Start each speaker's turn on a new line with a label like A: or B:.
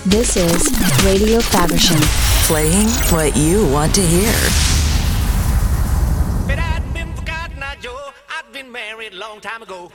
A: This is Radio Faversham.
B: Playing what you want to hear.
C: But I'd been forgotten, Joe. I'd been married a long time ago.